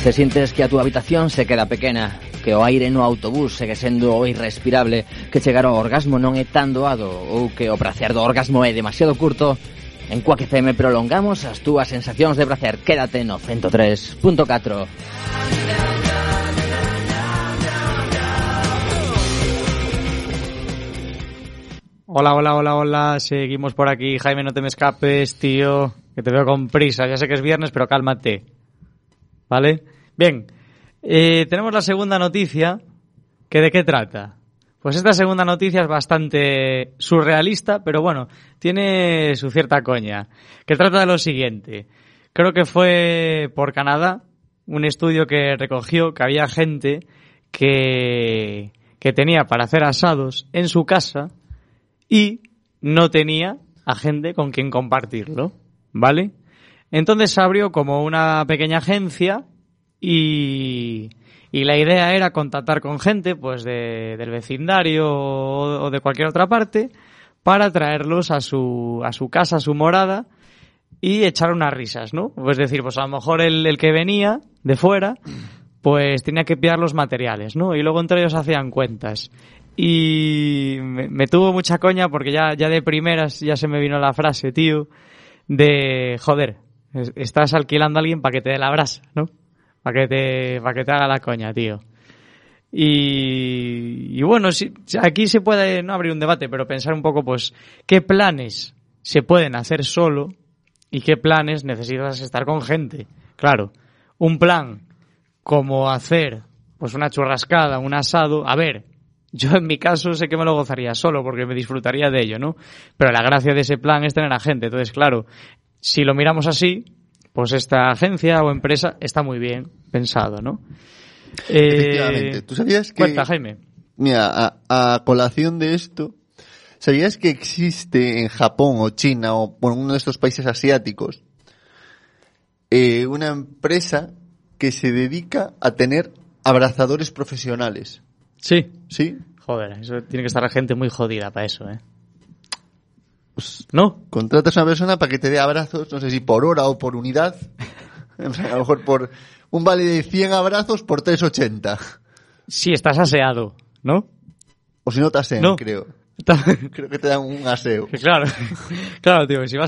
Se sintes que a túa habitación se queda pequena, que o aire no autobús segue sendo irrespirable, que chegar ao orgasmo non é tan doado ou que o prazer do orgasmo é demasiado curto, en Quack FM prolongamos as túas sensacións de prazer. Quédate no 103.4. Hola, seguimos por aquí. Jaime, no te me escapes, tío, que te veo con prisa. Ya sé que es viernes, pero cálmate, ¿vale? Bien, tenemos la segunda noticia, que ¿de qué trata? Pues esta segunda noticia es bastante surrealista, pero bueno, tiene su cierta coña, que trata de lo siguiente. Creo que fue por Canadá, un estudio que recogió que había gente que tenía para hacer asados en su casa y no tenía a gente con quien compartirlo, ¿vale? Entonces se abrió como una pequeña agencia y la idea era contactar con gente pues del vecindario o de cualquier otra parte para traerlos a su casa, a su morada y echar unas risas, ¿no? Pues decir, pues a lo mejor el que venía de fuera pues tenía que pillar los materiales, ¿no? Y luego entre ellos hacían cuentas. Y me tuvo mucha coña porque ya de primeras ya se me vino la frase, tío, de joder, estás alquilando a alguien para que te dé la brasa, ¿no? Para que te haga la coña, tío. Y bueno, sí, aquí se puede no abrir un debate, pero pensar un poco, pues, qué planes se pueden hacer solo y qué planes necesitas estar con gente. Claro, un plan como hacer pues una churrascada, un asado, a ver, yo en mi caso sé que me lo gozaría solo porque me disfrutaría de ello, ¿no? Pero la gracia de ese plan es tener a gente. Entonces, claro, si lo miramos así, pues esta agencia o empresa está muy bien pensado, ¿no? Efectivamente. ¿Tú sabías que... Cuenta, Jaime. Mira, a colación de esto, ¿sabías que existe en Japón o China o bueno, uno de estos países asiáticos una empresa que se dedica a tener abrazadores profesionales? Sí. ¿Sí? Joder, eso tiene que estar la gente muy jodida para eso, ¿eh? Pues, ¿no? Contratas a una persona para que te dé abrazos, no sé si por hora o por unidad. A lo mejor por un vale de 100 abrazos por 3,80. Si estás aseado, ¿no? O si no te asean, no. creo. Creo que te dan un aseo. Claro, tío, si vas